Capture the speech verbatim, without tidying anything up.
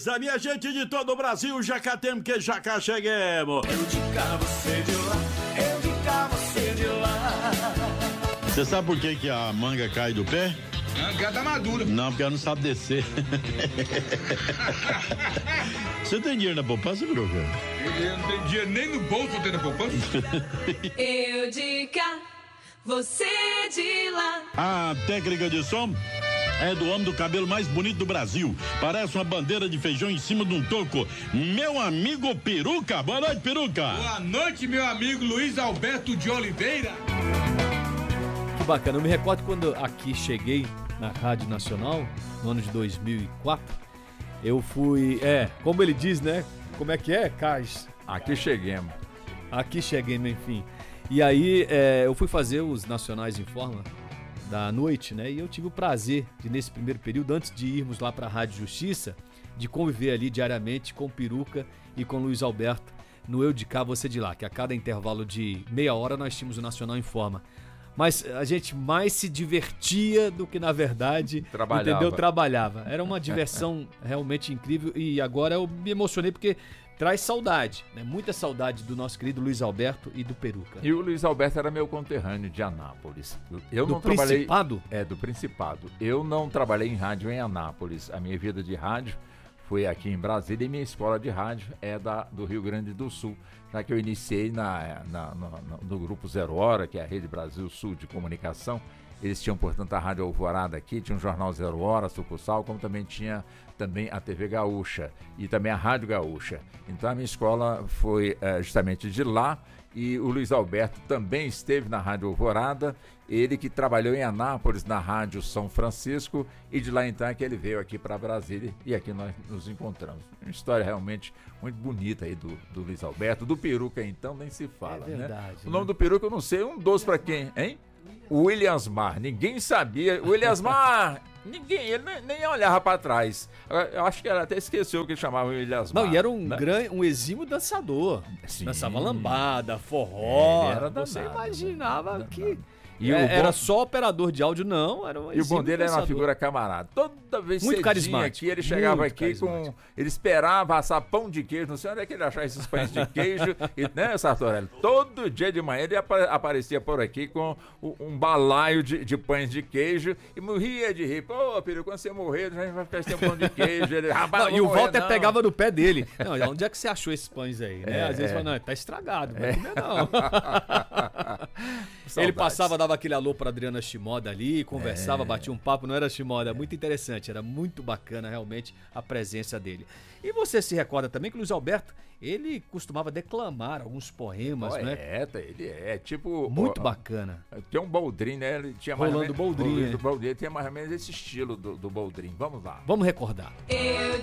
beleza, minha gente de todo o Brasil, já cá temos que já cá cheguemos. Eu de cá, você de lá, eu de cá, você de lá. Você sabe por que que a manga cai do pé? Não, porque ela tá madura. Não, porque ela não sabe descer. Você tem dinheiro na poupança, Peruca? Eu não tenho dinheiro nem no bolso pra ter na poupança. Eu de cá, você de lá. A técnica de som é do homem do cabelo mais bonito do Brasil. Parece uma bandeira de feijão em cima de um toco. Meu amigo Peruca. Boa noite, Peruca. Boa noite, meu amigo Luiz Alberto de Oliveira. Que bacana, eu me recordo quando aqui cheguei na Rádio Nacional, no ano de dois mil e quatro, eu fui, é, como ele diz, né, como é que é, Cais? Aqui cheguemos. Aqui cheguemos, enfim. E aí, é, eu fui fazer os Nacionais em Forma da noite, né, e eu tive o prazer de, nesse primeiro período, antes de irmos lá para a Rádio Justiça, de conviver ali diariamente com Peruca e com Luiz Alberto, no Eu de Cá, Você de Lá, que a cada intervalo de meia hora nós tínhamos o Nacional em Forma. Mas a gente mais se divertia do que, na verdade, Trabalhava. entendeu? Trabalhava. Era uma diversão realmente incrível e agora eu me emocionei porque traz saudade, né? Muita saudade do nosso querido Luiz Alberto e do Peruca. E o Luiz Alberto era meu conterrâneo de Anápolis. Eu Do não trabalhei. Principado? É, do Principado. Eu não trabalhei em rádio em Anápolis. A minha vida de rádio foi aqui em Brasília e minha escola de rádio é da, do Rio Grande do Sul, já que eu iniciei na, na, no, no Grupo Zero Hora, que é a Rede Brasil Sul de Comunicação. Eles tinham, portanto, a Rádio Alvorada aqui, tinha o Jornal Zero Hora, sucursal, como também tinha também a T V Gaúcha e também a Rádio Gaúcha. Então a minha escola foi é, justamente de lá e o Luiz Alberto também esteve na Rádio Alvorada, ele que trabalhou em Anápolis na Rádio São Francisco e de lá então é que ele veio aqui para Brasília e aqui nós nos encontramos. Uma história realmente muito bonita aí do, do Luiz Alberto, do Peruca então nem se fala, É verdade, né? O né? nome do Peruca eu não sei, um doce para quem, hein? O Williamsmar, ninguém sabia. O Williamsmar, ninguém, ele nem, nem olhava pra trás. Eu acho que ela até esqueceu que ele chamava o Williamsmar. Não, e era um, né? gran, um exímio dançador. Sim. Dançava lambada, forró. É, ele era Você danado, imaginava né? que E é, o bom- era só operador de áudio, não. Era um E o bom exímio dele era uma dançador. figura camarada. Toda vez Muito cedinho carismático, aqui, ele chegava muito aqui com... carismático. Ele esperava assar pão de queijo. Não sei onde é que ele achava esses pães de queijo. E, né, Sartorelli? Todo dia de manhã ele apa- aparecia por aqui com o- um balaio de, de pães de queijo e morria de rir. Pô, Peru, quando você morrer, a gente vai ficar sem pão de queijo. Ele, "Rapaz, Não, não e o vou morrer, Walter não." pegava no pé dele. Não, onde é que você achou esses pães aí? Né? É, Às vezes é. fala, não, tá estragado, não vai comer não. Ele Saudades. passava, dava aquele alô pra Adriana Shimoda ali, conversava, É. batia um papo, não era Shimoda, muito interessante, era muito bacana realmente a presença dele. E você se recorda também que o Luiz Alberto, ele costumava declamar alguns poemas, né? Poeta, ele é tipo... Muito ó, bacana. Tem um Boldrin, né? Ele tinha mais ou Rolando menos- Boldrin, Rolando é. Boldrin, tinha mais ou menos esse estilo do, do Boldrin. Vamos lá. Vamos recordar. Eu